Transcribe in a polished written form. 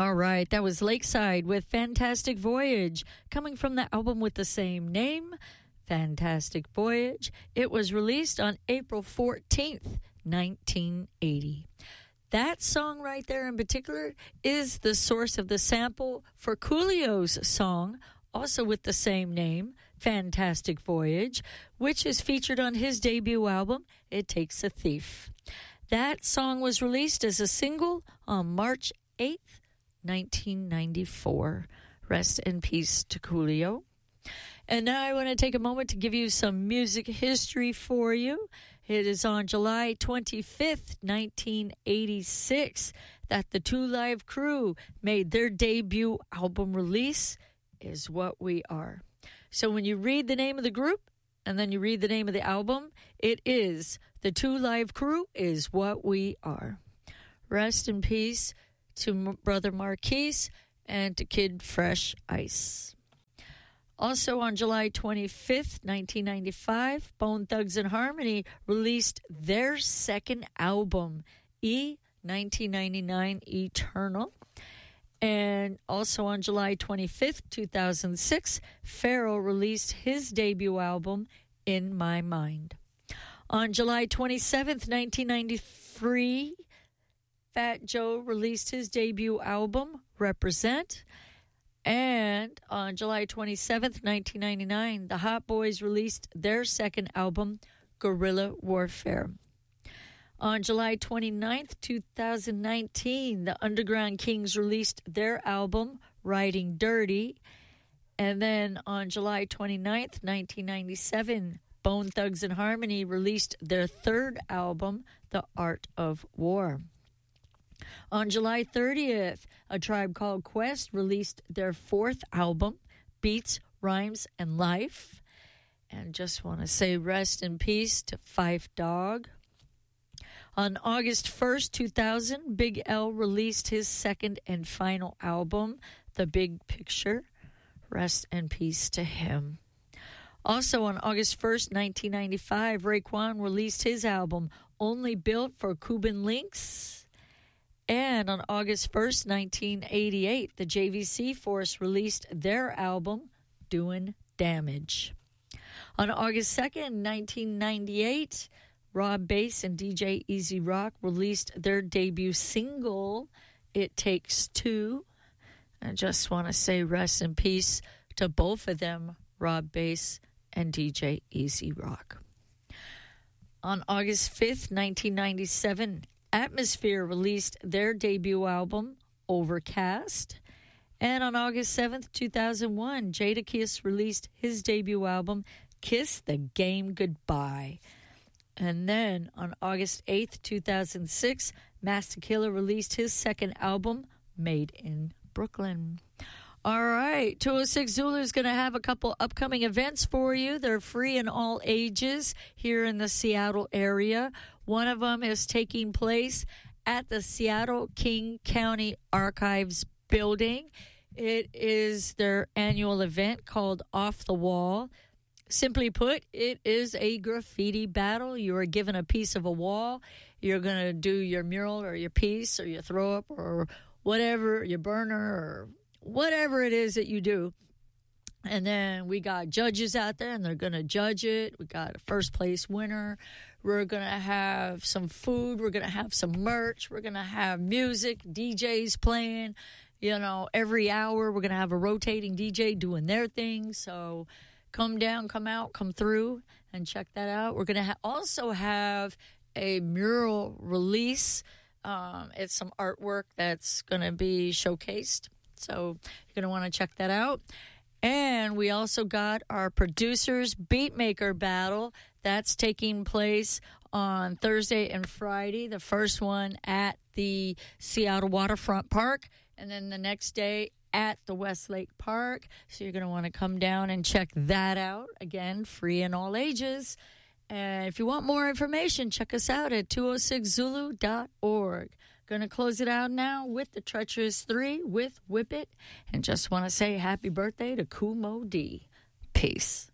All right, that was Lakeside with Fantastic Voyage, coming from the album with the same name, Fantastic Voyage. It was released on April 14th, 1980. That song right there in particular is the source of the sample for Coolio's song, also with the same name, Fantastic Voyage, which is featured on his debut album, It Takes a Thief. That song was released as a single on March 8th, 1994. Rest in peace to Coolio. And now I want to take a moment to give you some music history for you. It is on July 25th, 1986, that the Two Live Crew made their debut album release, Is What We Are. So when you read the name of the group and then you read the name of the album, it is The Two Live Crew Is What We Are. Rest in peace to Brother Marquise and to Kid Fresh Ice. Also on July 25th, 1995, Bone Thugs-n-Harmony released their second album, 1999 Eternal. And also on July 25th, 2006, Pharrell released his debut album, In My Mind. On July 27th, 1993, Fat Joe released his debut album, Represent. And on July 27th, 1999, the Hot Boys released their second album, Guerrilla Warfare. On July 29th, 2019, the Underground Kings released their album, Riding Dirty. And then on July 29th, 1997, Bone Thugs-n-Harmony released their third album, The Art of War. On July 30th, A Tribe Called Quest released their fourth album, Beats, Rhymes, and Life. And just want to say rest in peace to Phife Dawg. On August 1st, 2000, Big L released his second and final album, The Big Picture. Rest in peace to him. Also on August 1st, 1995, Raekwon released his album, Only Built for Cuban Links. And on August 1st, 1988, the JVC Force released their album, Doing Damage. On August 2nd, 1998, Rob Bass and DJ Easy Rock released their debut single, It Takes Two. I just want to say rest in peace to both of them, Rob Bass and DJ Easy Rock. On August 5th, 1997, Atmosphere released their debut album, Overcast. And on August 7th, 2001, Jadakiss released his debut album, Kiss the Game Goodbye. And then on August 8th, 2006, Master Killer released his second album, Made in Brooklyn. All right, 206 Zulu is going to have a couple upcoming events for you. They're free in all ages here in the Seattle area. One of them is taking place at the Seattle King County Archives building. It is their annual event called Off the Wall. Simply put, it is a graffiti battle. You are given a piece of a wall. You're going to do your mural or your piece or your throw up or whatever, your burner or whatever it is that you do. And then we got judges out there, and they're going to judge it. We got a first place winner. We're going to have some food. We're going to have some merch. We're going to have music, DJs playing, every hour. We're going to have a rotating DJ doing their thing. So come down, come out, come through, and check that out. We're going to also have a mural release. It's some artwork that's going to be showcased. So you're going to want to check that out. And we also got our producers Beatmaker battle. That's taking place on Thursday and Friday. The first one at the Seattle Waterfront Park, and then the next day at the Westlake Park. So you're going to want to come down and check that out. Again, free in all ages. And if you want more information, check us out at 206zulu.org. Going to close it out now with the Treacherous Three with Whip It. And just want to say happy birthday to Kumo D. Peace.